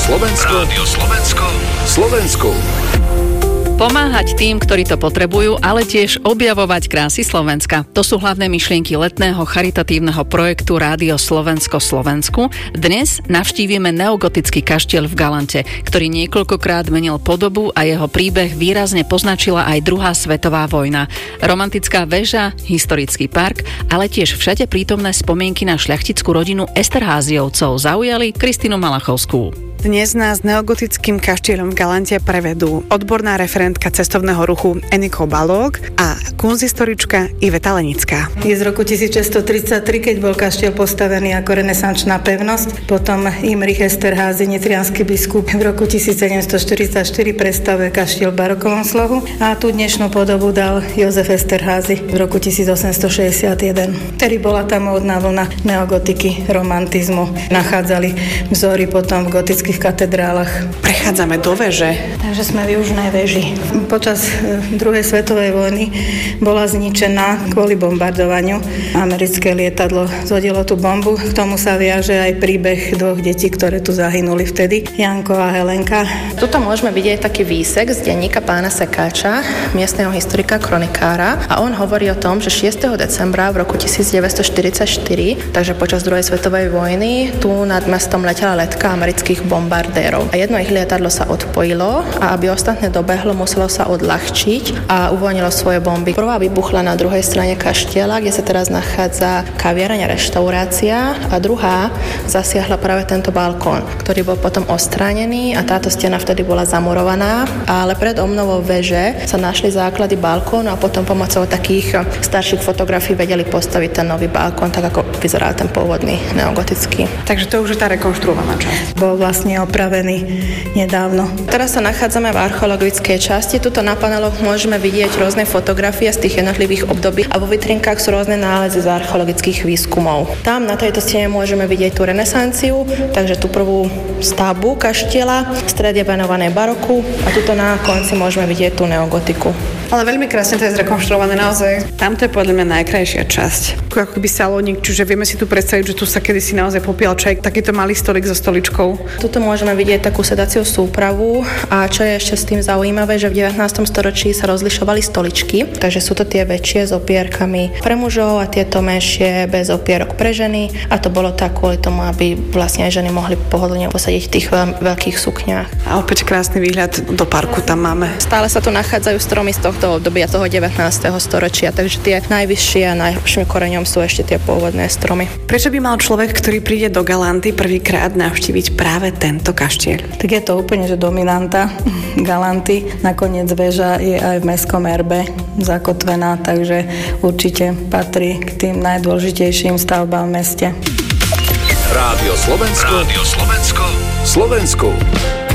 Slovensko. Rádio Slovensko. Slovensku. Pomáhať tým, ktorí to potrebujú, ale tiež objavovať krásy Slovenska. To sú hlavné myšlienky letného charitatívneho projektu Rádio Slovensko Slovensku. Dnes navštívime neogotický kaštieľ v Galante, ktorý niekoľkokrát menil podobu a jeho príbeh výrazne poznačila aj druhá svetová vojna. Romantická väža, historický park, ale tiež všade prítomné spomienky na šľachtickú rodinu Esterházyovcov zaujali Kristínu Malachovskú. Dnes nás neogotickým kaštieľom v Galante prevedú odborná referentka cestovného ruchu Eniko Balóg a kunsthistorička Iveta Lenická. Je z roku 1633, keď bol kaštieľ postavený ako renesančná pevnosť. Potom Imrich Esterházy, nitriansky biskup, v roku 1744 prestavil kaštieľ v barokovom slohu a tú dnešnú podobu dal Jozef Esterházy v roku 1861. Vtedy bola tá módna vlna neogotiky, romantizmu. Nachádzali vzory potom v gotických katedrálach. Prechádzame do veže. Takže sme v južnej veži. Počas druhej svetovej vojny bola zničená kvôli bombardovaniu. Americké lietadlo zhodilo tú bombu. K tomu sa viaže aj príbeh dvoch detí, ktoré tu zahynuli vtedy. Janko a Helenka. Tuto môžeme vidieť taký výsek z denníka pána Sekáča, miestneho historika, kronikára. A on hovorí o tom, že 6. decembra v roku 1944, takže počas druhej svetovej vojny, tu nad mestom letela letka amerických bombardérov. A jedno ich lietadlo sa odpojilo a aby ostatné dobehlo, muselo sa odľahčiť a uvoľnilo svoje bomby. Prvá vybuchla na druhej strane kaštieľa, kde sa teraz nachádza kaviareň a reštaurácia, a druhá zasiahla práve tento balkón, ktorý bol potom ostránený a táto stena vtedy bola zamurovaná, ale pred obnovou veže sa našli základy balkónu a potom pomocou takých starších fotografií vedeli postaviť ten nový balkón, tak ako vyzeral ten pôvodný neogotický. Takže to už je tá rekonštruovaná časť. Bol vlastne opravený nedávno. Teraz sa nachádzame v archeologickej časti. Tuto na paneloch môžeme vidieť rôzne fotografie z tých jednotlivých období a vo vitrinkách sú rôzne nálezy z archeologických výskumov. Tam na tejto stene môžeme vidieť tú renesanciu, takže tú prvú stavbu kaštieľa, stred je venované baroku a tuto na konci môžeme vidieť tú neogotiku. Ale veľmi krásne to je zrekonštruované naozaj. Tamto je podľa mňa najkrajšia časť. Ako keby salónik, čiže vieme si tu predstaviť, že tu sa kedysi naozaj popíjal čaj, takýto malý stolik so stoličkou. Tuto môžeme vidieť takú sedaciu súpravu a čo je ešte s tým zaujímavé, že v 19. storočí sa rozlišovali stoličky, takže sú to tie väčšie s opierkami pre mužov a tieto menšie bez opierok pre ženy a to bolo tak kvôli tomu, aby vlastne aj ženy mohli pohodlne posadiť v tých veľkých sukniach. A opäť krásny výhľad do parku tam máme. Stále sa tu nachádzajú stromy z tohto obdobia toho 19. storočia, takže tie najvyššie a najhlbším koreňom sú ešte tie pôvodné stromy. Prečo by mal človek, ktorý príde do Galanty prvýkrát navštíviť práve tento kaštieľ? Tak je to úplne, že dominanta Galanty. Nakoniec väža je aj v mestskom erbe zakotvená, takže určite patrí k tým najdôležitejším stavbám v meste. Rádio Slovensko. Rádio Slovensko. Slovensku.